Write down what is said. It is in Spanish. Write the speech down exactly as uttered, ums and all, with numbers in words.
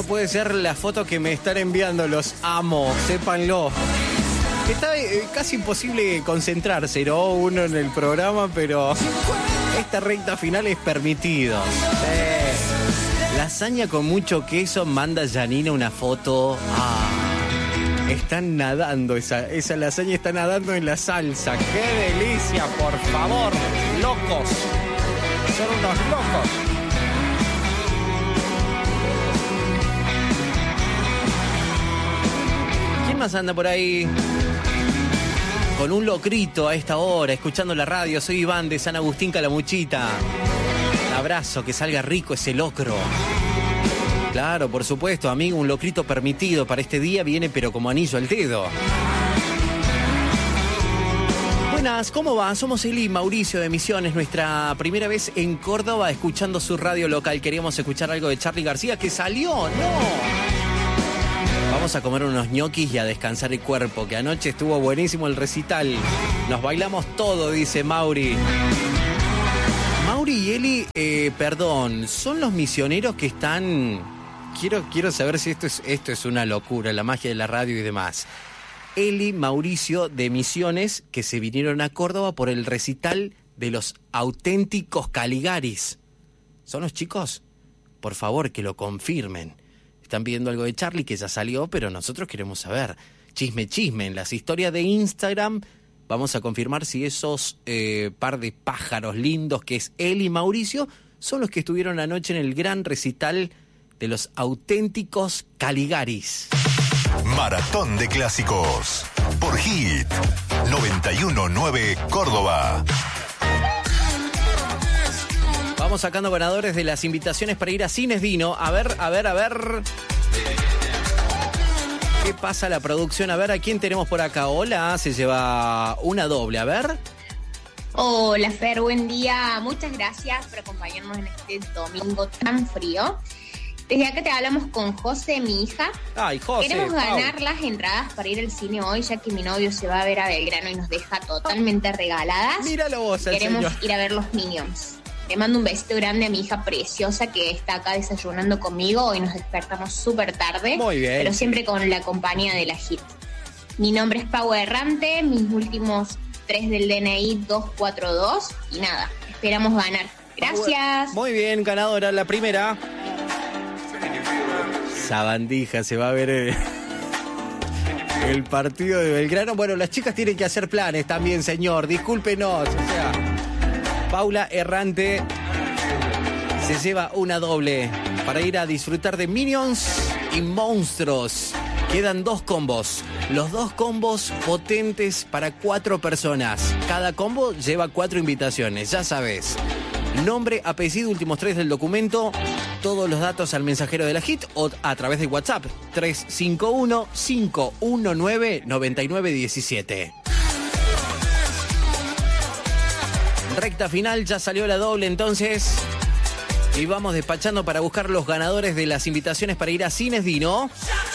puede ser la foto que me están enviando. Los amo, sépanlo. Está eh, casi imposible concentrarse, ¿no? Uno en el programa, pero esta recta final es permitido. Sí. Lasaña con mucho queso, manda Janina una foto. Ah, están nadando, esa, esa lasaña está nadando en la salsa. ¡Qué delicia, por favor! ¡Locos! Son unos locos. ¿Quién más anda por ahí? Con un locrito a esta hora, escuchando la radio. Soy Iván de San Agustín Calamuchita. Un abrazo, que salga rico ese locro. Claro, por supuesto, amigo, un locrito permitido para este día viene pero como anillo al dedo. Buenas, ¿cómo va? Somos Eli y Mauricio de Misiones, nuestra primera vez en Córdoba escuchando su radio local. Queríamos escuchar algo de Charly García, que salió, ¡no! Vamos a comer unos ñoquis y a descansar el cuerpo, que anoche estuvo buenísimo el recital. Nos bailamos todo, dice Mauri. Mauri y Eli, eh, perdón, ¿son los misioneros que están...? Quiero, quiero saber si esto es, esto es una locura, la magia de la radio y demás. Eli, Mauricio de Misiones, que se vinieron a Córdoba por el recital de los auténticos Caligaris. ¿Son los chicos? Por favor, que lo confirmen. Están pidiendo algo de Charly que ya salió, pero nosotros queremos saber. Chisme, chisme. En las historias de Instagram vamos a confirmar si esos eh, par de pájaros lindos que es él y Mauricio son los que estuvieron anoche en el gran recital de los auténticos Caligaris. Maratón de clásicos por Hit noventa y uno punto nueve Córdoba. Vamos sacando ganadores de las invitaciones para ir a Cines Dino. A ver, a ver, a ver. ¿Qué pasa la producción? A ver, ¿a quién tenemos por acá? Hola, se lleva una doble. A ver. Hola, Fer, buen día. Muchas gracias por acompañarnos en este domingo tan frío. Desde acá te hablamos con José, mi hija. Ay, José. Queremos ganar Pau. las entradas para ir al cine hoy, ya que mi novio se va a ver a Belgrano y nos deja totalmente regaladas. Míralo vos, el Queremos señor. ir a ver los Minions. Le mando un besito grande a mi hija preciosa que está acá desayunando conmigo. Hoy nos despertamos súper tarde. Muy bien. Pero siempre con la compañía de la Hit. Mi nombre es Pau Errante, mis últimos tres del D N I dos cuatro dos. Y nada, esperamos ganar. Gracias. Muy bien, ganadora, la primera. Sabandija, se va a ver el, el partido de Belgrano. Bueno, las chicas tienen que hacer planes también, señor. Discúlpenos, o sea... Paula Errante se lleva una doble para ir a disfrutar de Minions y Monstruos. Quedan dos combos. Los dos combos potentes para cuatro personas. Cada combo lleva cuatro invitaciones, ya sabes. Nombre, apellido, últimos tres del documento. Todos los datos al mensajero de la Hit o a través de WhatsApp. tres cinco uno, cinco uno nueve, nueve nueve uno siete. Recta final, ya salió la doble entonces. Y vamos despachando para buscar los ganadores de las invitaciones para ir a Cines Dino.